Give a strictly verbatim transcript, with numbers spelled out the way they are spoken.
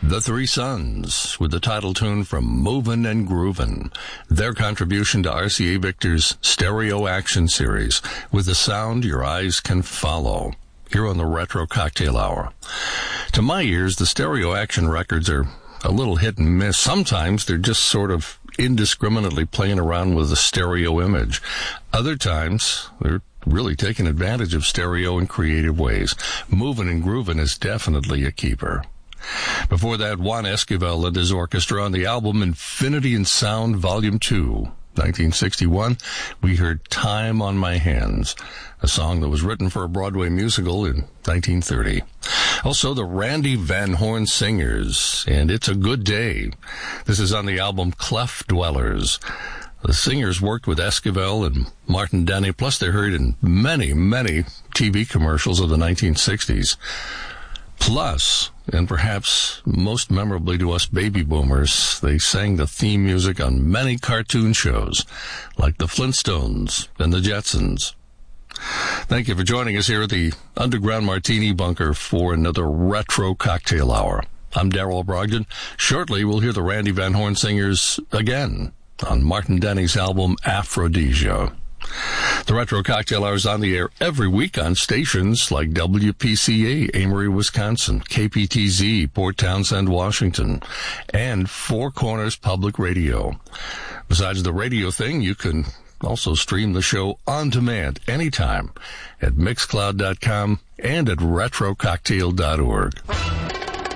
The Three Sons, with the title tune from Movin' and Groovin', their contribution to R C A Victor's Stereo Action series, with the sound your eyes can follow, here on the Retro Cocktail Hour. To my ears, the Stereo Action records are a little hit and miss. Sometimes they're just sort of indiscriminately playing around with the stereo image. Other times, they're really taking advantage of stereo in creative ways. Movin' and Groovin' is definitely a keeper. Before that, Juan Esquivel and his orchestra on the album Infinity in Sound Volume two, nineteen sixty-one, we heard Time on My Hands, a song that was written for a Broadway musical in nineteen thirty. Also, the Randy Van Horn Singers, and It's a Good Day. This is on the album Cleft Dwellers. The singers worked with Esquivel and Martin Denny, plus they're heard in many, many T V commercials of the nineteen sixties. Plus, and perhaps most memorably to us baby boomers, they sang the theme music on many cartoon shows, like the Flintstones and the Jetsons. Thank you for joining us here at the Underground Martini Bunker for another Retro Cocktail Hour. I'm Darrell Brogdon. Shortly, we'll hear the Randy Van Horn Singers again on Martin Denny's album Aphrodisia. The Retro Cocktail Hour is on the air every week on stations like W P C A, Amory, Wisconsin, K P T Z, Port Townsend, Washington, and Four Corners Public Radio. Besides the radio thing, you can also stream the show on demand anytime at mixcloud dot com and at retro cocktail dot org.